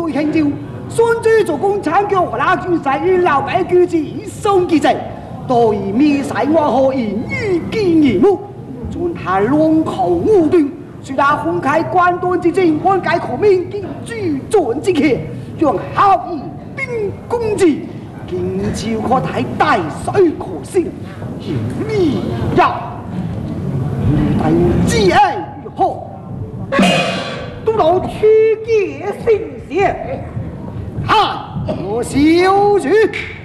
为很久，孙主做工参叫和那军赛与老百举起送记者，都以灭塞我河以御见义务，准他龙口无端，虽他分开关东之争，我该可命经举准之客，用好义兵攻之，今朝可睇大水可升，有利呀！但知爱如何？都老曲解心邪，看我小主。